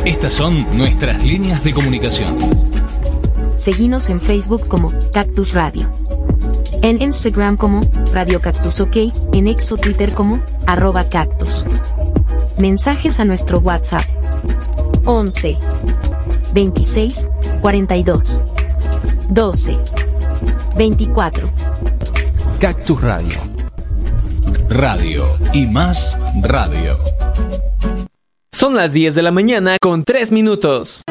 Estas son nuestras líneas de comunicación. Seguinos en Facebook como Cactus Radio. En Instagram como Radio Cactus OK, en X o Twitter como @cactus. Mensajes a nuestro WhatsApp 11 26 42 12 24. Cactus Radio. Radio y más radio. Son las 10 de la mañana con 3 minutos.